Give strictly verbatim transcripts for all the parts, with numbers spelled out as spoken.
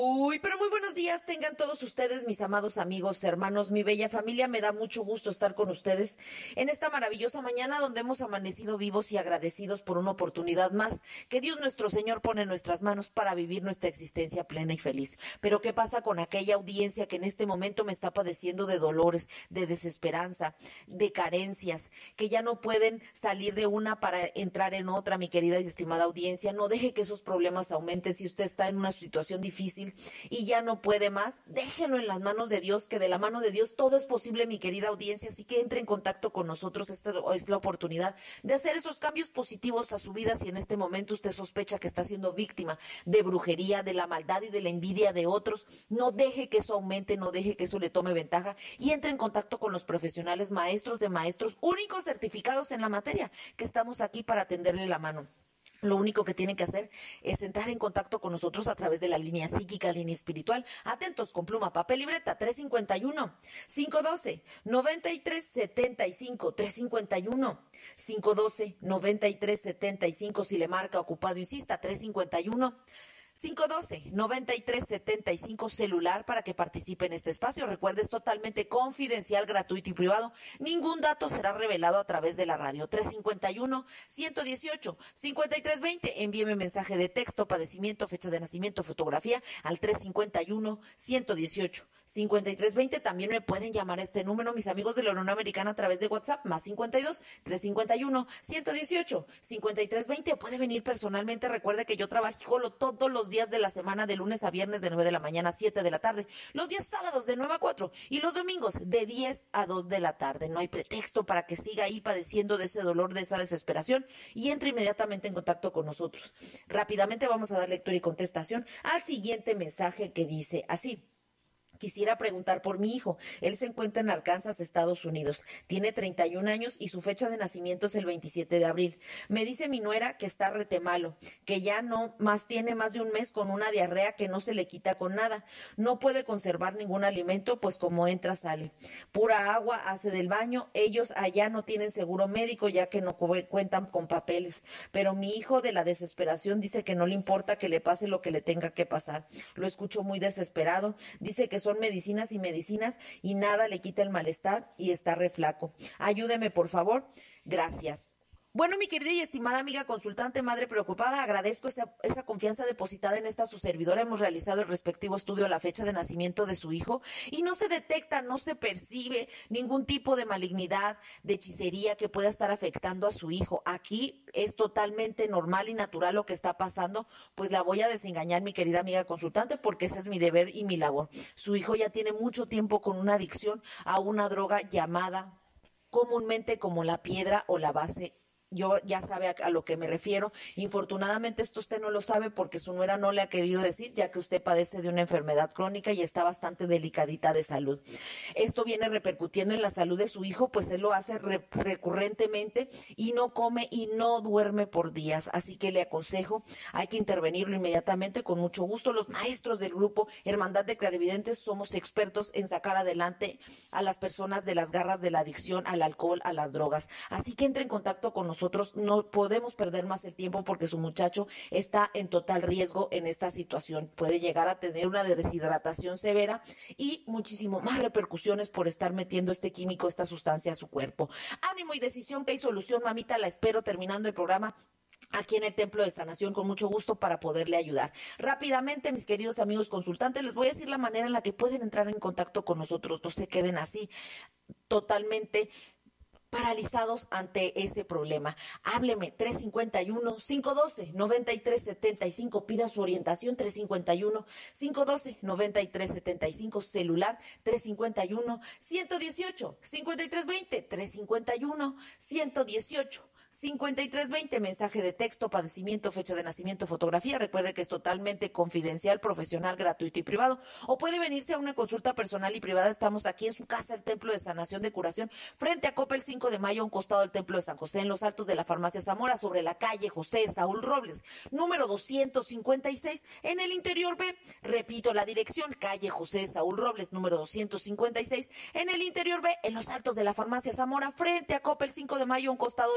Uy, pero muy buenos días tengan todos ustedes, mis amados amigos, hermanos, mi bella familia. Me da mucho gusto estar con ustedes en esta maravillosa mañana donde hemos amanecido vivos y agradecidos por una oportunidad más que Dios nuestro Señor pone en nuestras manos para vivir nuestra existencia plena y feliz. Pero ¿qué pasa con aquella audiencia que en este momento me está padeciendo de dolores, de desesperanza, de carencias, que ya no pueden salir de una para entrar en otra, mi querida y estimada audiencia? No deje que esos problemas aumenten. Si usted está en una situación difícil y ya no puede más, déjelo en las manos de Dios, que de la mano de Dios todo es posible, mi querida audiencia. Así que entre en contacto con nosotros. Esta es la oportunidad de hacer esos cambios positivos a su vida. Si en este momento usted sospecha que está siendo víctima de brujería, de la maldad y de la envidia de otros, no deje que eso aumente, no deje que eso le tome ventaja y entre en contacto con los profesionales, maestros de maestros, únicos certificados en la materia, que estamos aquí para tenderle la mano. Lo único que tienen que hacer es entrar en contacto con nosotros a través de la línea psíquica, línea espiritual. Atentos, con pluma, papel y libreta, tres cinco uno, cinco uno dos, nueve tres siete cinco, tres cinco uno, cinco uno dos, nueve tres siete cinco. Si le marca ocupado, insista, tres cinco uno, cinco uno dos, nueve tres siete cinco, celular, para que participe en este espacio. Recuerde, es totalmente confidencial, gratuito y privado. Ningún dato será revelado a través de la radio. tres cinco uno, uno uno ocho, cinco tres dos cero. Envíeme mensaje de texto, padecimiento, fecha de nacimiento, fotografía al tres cinco uno, uno uno ocho, cinco tres dos cero. También me pueden llamar a este número, mis amigos de la Unión Americana, a través de WhatsApp, más cincuenta y dos, trescientos cincuenta y uno, ciento dieciocho, cincuenta y tres veinte. Puede venir personalmente. Recuerde que yo trabajo todos los días de la semana, de lunes a viernes, de nueve de la mañana a siete de la tarde, los días sábados de nueve a cuatro y los domingos de diez a dos de la tarde. No hay pretexto para que siga ahí padeciendo de ese dolor, de esa desesperación, y entre inmediatamente en contacto con nosotros. Rápidamente vamos a dar lectura y contestación al siguiente mensaje, que dice así: quisiera preguntar por mi hijo. Él se encuentra en Arkansas, Estados Unidos. Tiene treinta y un años y su fecha de nacimiento es el veintisiete de abril. Me dice mi nuera que está rete malo, que ya no más tiene más de un mes con una diarrea que no se le quita con nada. No puede conservar ningún alimento, pues como entra sale. Pura agua hace del baño. Ellos allá no tienen seguro médico, ya que no cu- cuentan con papeles. Pero mi hijo, de la desesperación, dice que no le importa que le pase lo que le tenga que pasar. Lo escucho muy desesperado. Dice que son medicinas y medicinas y nada le quita el malestar y está re flaco. Ayúdeme, por favor. Gracias. Bueno, mi querida y estimada amiga consultante, madre preocupada, agradezco esa, esa confianza depositada en esta su servidora. Hemos realizado el respectivo estudio a la fecha de nacimiento de su hijo y no se detecta, no se percibe ningún tipo de malignidad, de hechicería que pueda estar afectando a su hijo. Aquí es totalmente normal y natural lo que está pasando. Pues la voy a desengañar, mi querida amiga consultante, porque ese es mi deber y mi labor. Su hijo ya tiene mucho tiempo con una adicción a una droga llamada comúnmente como la piedra o la base. Yo ya sabe a, a lo que me refiero. Infortunadamente esto usted no lo sabe porque su nuera no le ha querido decir, ya que usted padece de una enfermedad crónica y está bastante delicadita de salud. Esto viene repercutiendo en la salud de su hijo, pues él lo hace re- recurrentemente y no come y no duerme por días. Así que le aconsejo, hay que intervenirlo inmediatamente, con mucho gusto. Los maestros del grupo Hermandad de Clarividentes somos expertos en sacar adelante a las personas de las garras de la adicción al alcohol, a las drogas. Así que entre en contacto con nosotros. Nosotros no podemos perder más el tiempo porque su muchacho está en total riesgo en esta situación. Puede llegar a tener una deshidratación severa y muchísimo más repercusiones por estar metiendo este químico, esta sustancia a su cuerpo. Ánimo y decisión, que hay solución, mamita. La espero terminando el programa aquí en el Templo de Sanación, con mucho gusto, para poderle ayudar. Rápidamente, mis queridos amigos consultantes, les voy a decir la manera en la que pueden entrar en contacto con nosotros. No se queden así totalmente paralizados ante ese problema. Hábleme, tres cinco uno, cinco uno dos, nueve tres siete cinco, pida su orientación, tres cinco uno, cinco uno dos, nueve tres siete cinco, celular, tres cinco uno, uno uno ocho, cinco tres dos cero, tres cinco uno, uno uno ocho, cincuenta y tres veinte, mensaje de texto, padecimiento, fecha de nacimiento, fotografía. Recuerde que es totalmente confidencial, profesional, gratuito y privado. O puede venirse a una consulta personal y privada. Estamos aquí en su casa, el Templo de Sanación de Curación, frente a Coppel cinco de mayo, a un costado del Templo de San José, en los altos de la Farmacia Zamora, sobre la calle José Saúl Robles, número doscientos cincuenta y seis, en el interior B. Repito la dirección, calle José Saúl Robles, número doscientos cincuenta y seis, en el interior B, en los altos de la Farmacia Zamora, frente a Coppel cinco de mayo, a un costado del Templo de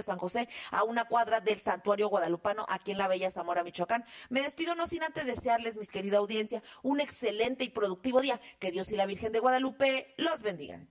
de San José, a una cuadra del Santuario Guadalupano, aquí en la bella Zamora, Michoacán. Me despido no sin antes desearles, mis querida audiencia, un excelente y productivo día. Que Dios y la Virgen de Guadalupe los bendigan.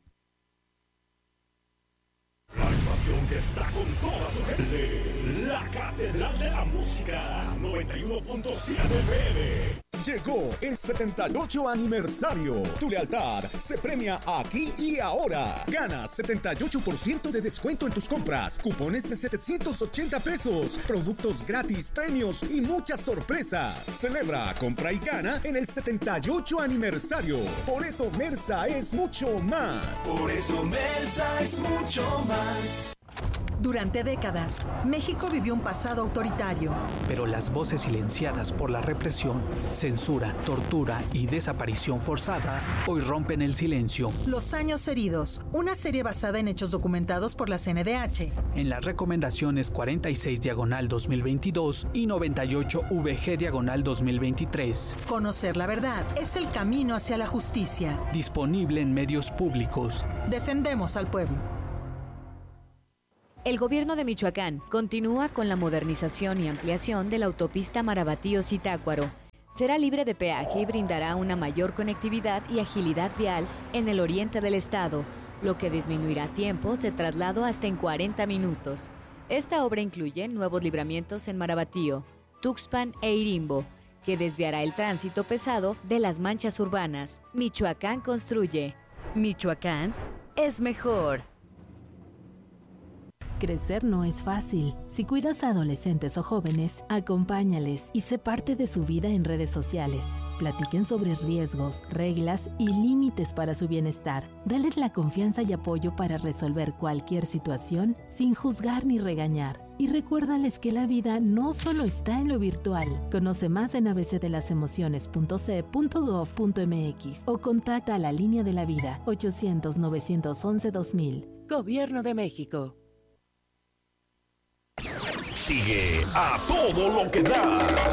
La estación que está con toda su gente, la Catedral de la Música, noventa y uno punto siete F M. Llegó el setenta y ocho aniversario. Tu lealtad se premia aquí y ahora. Gana setenta y ocho por ciento de descuento en tus compras, cupones de setecientos ochenta pesos, productos gratis, premios y muchas sorpresas. Celebra, compra y gana en el setenta y ocho aniversario. Por eso Mersa es mucho más. Por eso Mersa es mucho más. Durante décadas, México vivió un pasado autoritario. Pero las voces silenciadas por la represión, censura, tortura y desaparición forzada hoy rompen el silencio. Los años heridos, una serie basada en hechos documentados por la C N D H. En las recomendaciones cuarenta y seis diagonal dos mil veintidós y noventa y ocho V G diagonal dos mil veintitrés. Conocer la verdad es el camino hacia la justicia. Disponible en medios públicos. Defendemos al pueblo. El gobierno de Michoacán continúa con la modernización y ampliación de la autopista Marabatío-Zitácuaro. Será libre de peaje y brindará una mayor conectividad y agilidad vial en el oriente del estado, lo que disminuirá tiempos de traslado hasta en cuarenta minutos. Esta obra incluye nuevos libramientos en Marabatío, Tuxpan e Irimbo, que desviará el tránsito pesado de las manchas urbanas. Michoacán construye. Michoacán es mejor. Crecer no es fácil. Si cuidas a adolescentes o jóvenes, acompáñales y sé parte de su vida en redes sociales. Platiquen sobre riesgos, reglas y límites para su bienestar. Dales la confianza y apoyo para resolver cualquier situación sin juzgar ni regañar. Y recuérdales que la vida no solo está en lo virtual. Conoce más en a b c de las emociones punto c e punto gov punto m x o contacta a la Línea de la Vida ochocientos, novecientos once, dos mil. Gobierno de México. Sigue a todo lo que da.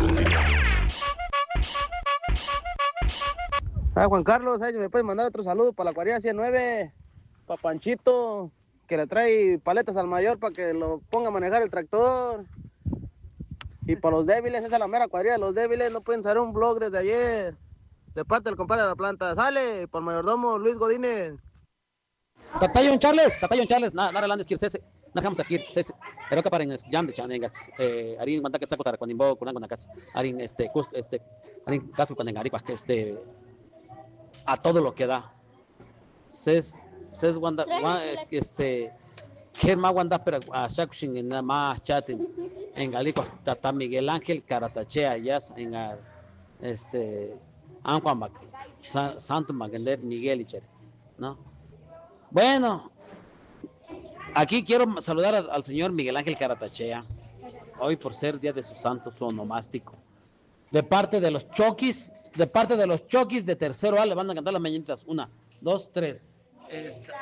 Ah, Juan Carlos, ahí me puedes mandar otro saludo para la cuadrilla cien nueve, para Panchito, que le trae paletas al mayor para que lo ponga a manejar el tractor. Y para los débiles, esa es la mera cuadrilla de los débiles, no pueden saber un blog desde ayer. De parte del compadre de la planta. Sale, por mayordomo Luis Godínez. Tatayon Charles, Tatayon Charles, na naralandes kirsese. Nakamos aquí, sese. Pero que paren jam de chanengas, eh, arin manda que saco tara cuando invo con nakas, arin este este arin caso con engari que este a todo lo que da. Ses ses wanda este Germa wanda pero a shakushin en más chat en Galico Tata Miguel Ángel Caratachea ya en este Anjuan Santo Magender Miguel Icher, ¿no? Bueno, aquí quiero saludar al, al señor Miguel Ángel Caratachea, hoy por ser día de su santo, su onomástico. De parte de los Choquis, de parte de los Choquis de tercero A, le van a cantar las mañanitas. Una, dos, tres. Esta.